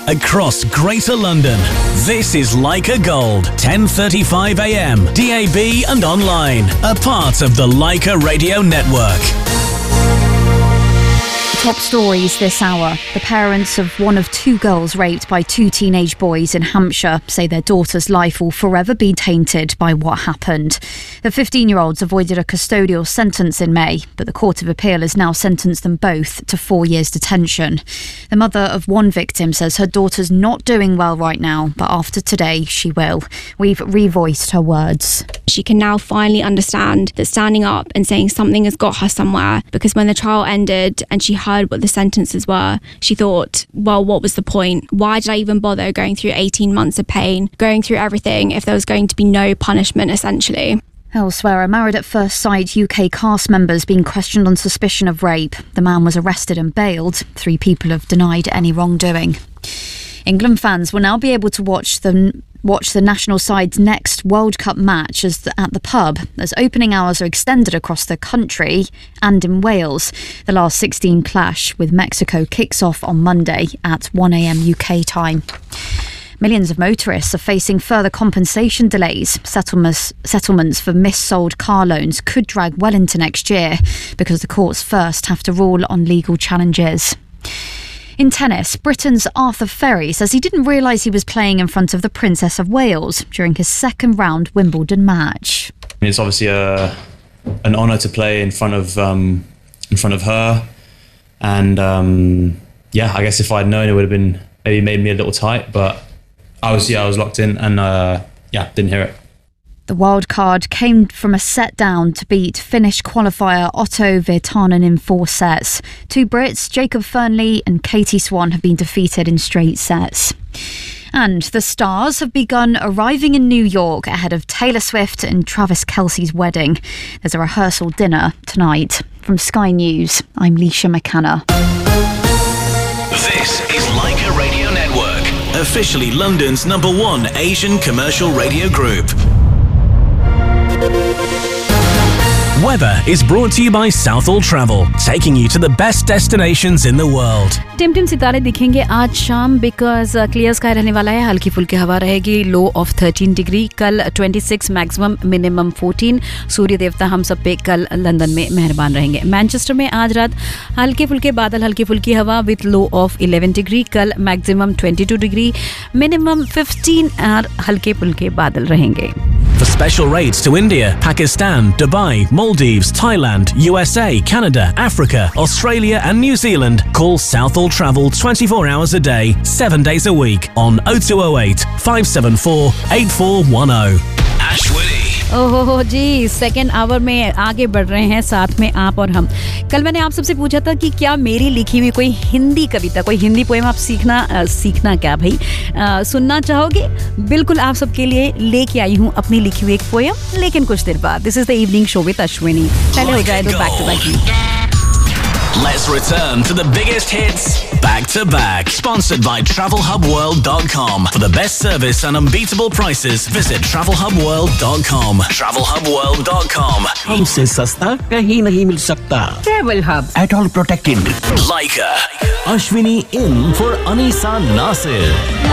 across Greater London. This is Leica Gold, 10:35 a.m. DAB and online. A part of the Leica Radio Network. Top stories this hour. The parents of one of two girls raped by two teenage boys in Hampshire say their daughter's life will forever be tainted by what happened. The 15-year-olds avoided a custodial sentence in May, but the Court of Appeal has now sentenced them both to 4 years detention. The mother of one victim says her daughter's not doing well right now, but after today she will. We've revoiced her words. She can now finally understand that standing up and saying something has got her somewhere, because when the trial ended and she heard what the sentences were, she thought, well, what was the point? Why did I even bother going through 18 months of pain, going through everything if there was going to be no punishment, essentially? Elsewhere, a Married at First Sight UK cast member's been questioned on suspicion of rape. The man was arrested and bailed. 3 people have denied any wrongdoing. England fans will now be able to watch the national side's next World Cup match at the pub, as opening hours are extended across the country and in Wales. The last 16 clash with Mexico kicks off on Monday at 1 a.m. UK time. Millions of motorists are facing further compensation delays. Settlements for mis-sold car loans could drag well into next year because the courts first have to rule on legal challenges. In tennis, Britain's Arthur Ferry says he didn't realise he was playing in front of the Princess of Wales during his second round Wimbledon match. It's obviously an honour to play in front of her, and I guess if I'd known, it would have been maybe made me a little tight, but I was locked in and didn't hear it. The wild card came from a set down to beat Finnish qualifier Otto Virtanen in 4 sets. 2 Brits, Jacob Fernley and Katie Swan, have been defeated in straight sets. And the stars have begun arriving in New York ahead of Taylor Swift and Travis Kelce's wedding. There's a rehearsal dinner tonight. From Sky News, I'm Leisha McCanna. This is Leica Radio Network, officially London's #1 Asian commercial radio group. Weather is brought to you by Southall Travel, taking you to the best destinations in the world. टिमटिम सितारे दिखेंगे आज शाम because clear sky रहने वाला है. हल्की फुल्की हवा रहेगी. लो ऑफ 13 डिग्री. कल 26 मैक्सिमम, मिनिमम 14. सूर्य देवता हम सब पे कल लंदन में मेहरबान रहेंगे. मैनचेस्टर में आज रात हल्के फुल्के बादल, हल्की फुल्की हवा विद लो ऑफ 11 डिग्री. कल मैक्सिमम 22 डिग्री, मिनिमम 15 और हल्के फुल्के बादल रहेंगे. For special rates to India, Pakistan, Dubai, Maldives, Thailand, USA, Canada, Africa, Australia and New Zealand, call Southall Travel 24 hours a day, 7 days a week on 0208 574 8410. Ashwini. ओहो जी, second hour में आगे बढ़ रहे हैं, साथ में आप और हम. कल मैंने आप सबसे पूछा था कि क्या मेरी लिखी हुई कोई हिंदी कविता, कोई हिंदी पोएम आप सीखना क्या भाई सुनना चाहोगे? बिल्कुल आप सबके लिए लेके आई हूँ अपनी लिखी हुई एक पोएम, लेकिन कुछ देर बाद. This is the evening show with Ashwini. पहले हो जाए तो back to back. Let's return to the biggest hits back to back. Sponsored by TravelHubWorld.com. For the best service and unbeatable prices, visit TravelHubWorld.com. TravelHubWorld.com. हमसे सस्ता कहीं नहीं मिल सकता. Travel Hub. At all protected. Leica. Ashwini in for Anisa Nasir.